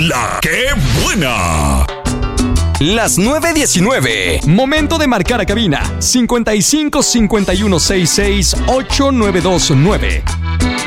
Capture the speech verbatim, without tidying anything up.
La ¡Qué buena! Las nueve diecinueve. Momento de marcar a cabina. cincuenta y cinco cincuenta y uno sesenta y seis ocho nueve dos nueve.